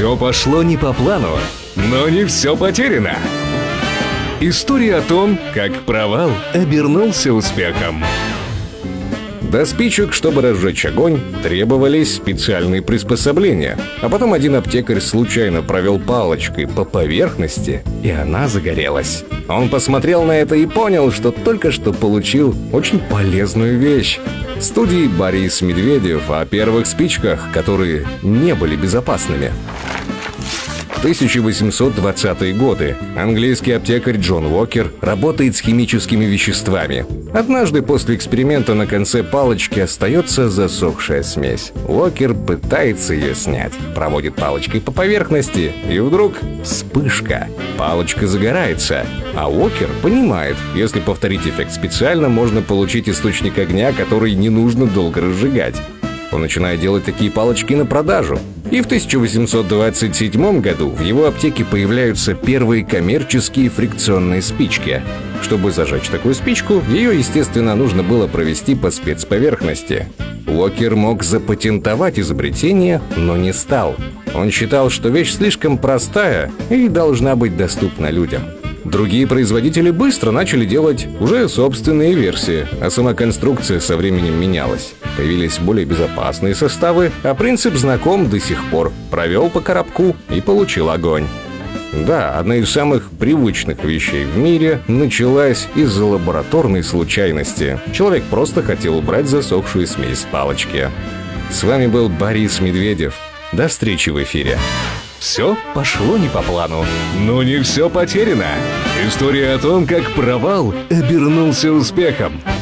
Все пошло не по плану, но не все потеряно. История о том, как провал обернулся успехом. До спичек, чтобы разжечь огонь, требовались специальные приспособления. А потом один аптекарь случайно провел палочкой по поверхности, и она загорелась. Он посмотрел на это и понял, что только что получил очень полезную вещь. В студии Борис Медведев о первых спичках, которые не были безопасными. В 1820-е годы английский аптекарь Джон Уокер работает с химическими веществами. Однажды после эксперимента на конце палочки остается засохшая смесь. Уокер пытается ее снять, проводит палочкой по поверхности, и вдруг вспышка. Палочка загорается, а Уокер понимает, если повторить эффект специально, можно получить источник огня, который не нужно долго разжигать. Он начинает делать такие палочки на продажу. И в 1827 году в его аптеке появляются первые коммерческие фрикционные спички. Чтобы зажечь такую спичку, ее, естественно, нужно было провести по спецповерхности. Уокер мог запатентовать изобретение, но не стал. Он считал, что вещь слишком простая и должна быть доступна людям. Другие производители быстро начали делать уже собственные версии, а сама конструкция со временем менялась. Появились более безопасные составы, а принцип знаком до сих пор. Провел по коробку и получил огонь. Да, одна из самых привычных вещей в мире началась из-за лабораторной случайности. Человек просто хотел убрать засохшую смесь с палочки. С вами был Борис Медведев. До встречи в эфире. Все пошло не по плану, но не все потеряно. История о том, как провал обернулся успехом.